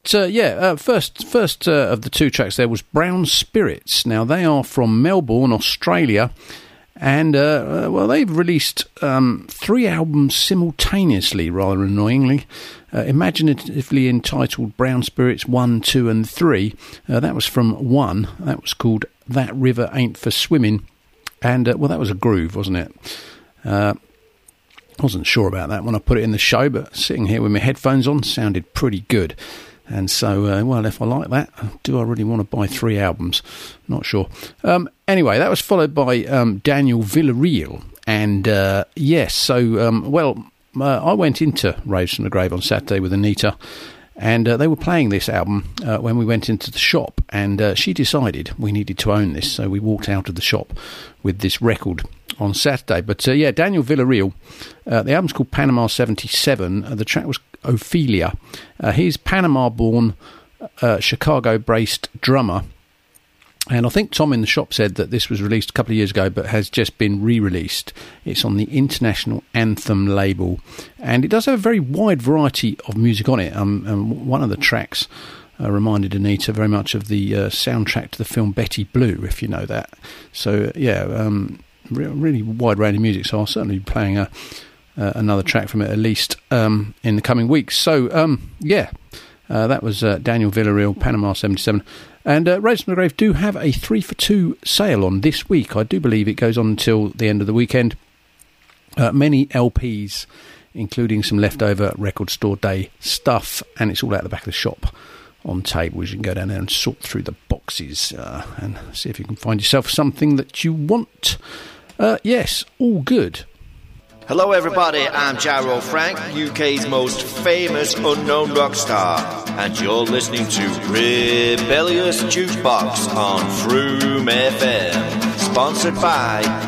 First of the two tracks there was Brown Spirits. Now, they are from Melbourne, Australia, and, they've released 3 albums simultaneously, rather annoyingly. Imaginatively entitled Brown Spirits 1, 2 and 3. That was from 1. That was called That River Ain't For Swimming. And, that was a groove, wasn't it? I wasn't sure about that when I put it in the show, but sitting here with my headphones on sounded pretty good. And so, if I like that, do I really want to buy 3 albums? Not sure. Anyway, that was followed by Daniel Villarreal. And, I went into Raves from the Grave on Saturday with Anita, and they were playing this album when we went into the shop, and she decided we needed to own this, so we walked out of the shop with this record on Saturday. But Daniel Villarreal, the album's called Panama 77. The track was Ophelia. He's Panama-born, Chicago-based drummer, and I think Tom in the shop said that this was released a couple of years ago but has just been re-released. It's on the International Anthem label, and it does have a very wide variety of music on it. And one of the tracks reminded Anita very much of the soundtrack to the film Betty Blue, if you know that. So, really wide range of music, so I'll certainly be playing another track from it at least in the coming weeks. So, that was Daniel Villarreal, Panama 77. And Raves from the Grave do have a 3 for 2 sale on this week. I do believe it goes on until the end of the weekend. Many LPs, including some leftover record store day stuff, and it's all out the back of the shop on tables. You can go down there and sort through the boxes and see if you can find yourself something that you want. Yes, all good. Hello everybody, I'm Gyro Frank, UK's most famous unknown rock star, and you're listening to Rebellious Jukebox on Froome FM, sponsored by